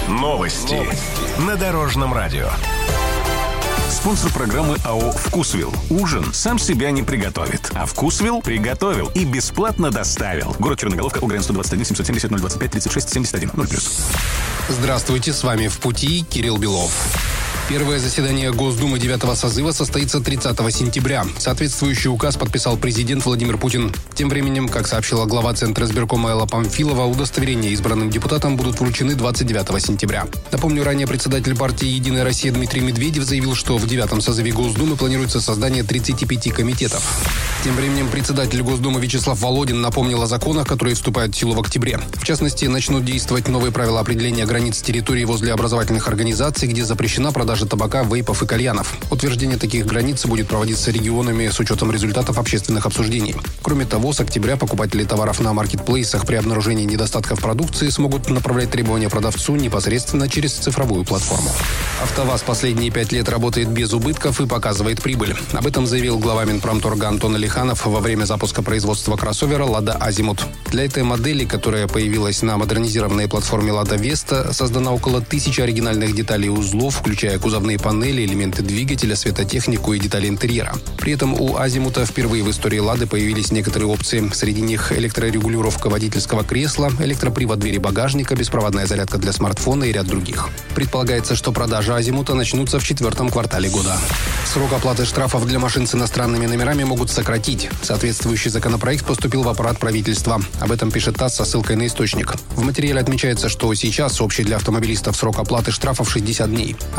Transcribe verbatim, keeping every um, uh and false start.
Новости. Новости. На Дорожном радио. Спонсор программы АО «Вкусвилл». Ужин сам себя не приготовит, а «Вкусвилл» приготовил и бесплатно доставил. Город Черноголовка, УГРН сто двадцать один семьсот семьдесят ноль двадцать пять тридцать шесть семьдесят один ноль плюс. Здравствуйте, с вами «В пути» Кирилл Белов. Первое заседание Госдумы девятого созыва состоится тридцатого сентября. Соответствующий указ подписал президент Владимир Путин. Тем временем, как сообщила глава Центра избиркома Элла Памфилова, удостоверения избранным депутатам будут вручены двадцать девятого сентября. Напомню, ранее председатель партии «Единая Россия» Дмитрий Медведев заявил, что в девятом созыве Госдумы планируется создание тридцати пяти комитетов. Тем временем председатель Госдумы Вячеслав Володин напомнил о законах, которые вступают в силу в октябре. В частности, начнут действовать новые правила определения границ территории возле образовательных организаций, где запрещена продажа табака, вейпов и кальянов. Утверждение таких границ будет проводиться регионами с учетом результатов общественных обсуждений. Кроме того, с октября покупатели товаров на маркетплейсах при обнаружении недостатков продукции смогут направлять требования продавцу непосредственно через цифровую платформу. АвтоВАЗ последние пять лет работает без убытков и показывает прибыль. Об этом заявил глава Минпромторга Антон Алиханов во время запуска производства кроссовера «Лада Азимут». Для этой модели, которая появилась на модернизированной платформе «Лада Веста», создано около тысячи оригинальных деталей и узлов, включая кузовные панели, элементы двигателя, светотехнику и детали интерьера. При этом у Азимута впервые в истории «Лады» появились некоторые опции. Среди них электрорегулировка водительского кресла, электропривод двери багажника, беспроводная зарядка для смартфона и ряд других. Предполагается, что продажи Азимута начнутся в четвертом квартале года. Срок оплаты штрафов для машин с иностранными номерами могут сократить. Соответствующий законопроект поступил в аппарат правительства. Об этом пишет ТАСС со ссылкой на источник. В материале отмечается, что сейчас общий для автомобилистов срок оплаты штрафов шестьдесят дней.